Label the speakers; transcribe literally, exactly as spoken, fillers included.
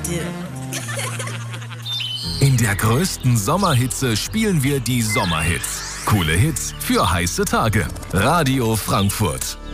Speaker 1: do.
Speaker 2: In der größten Sommerhitze spielen wir die Sommerhits. Coole Hits für heiße Tage. Radio Frankfurt.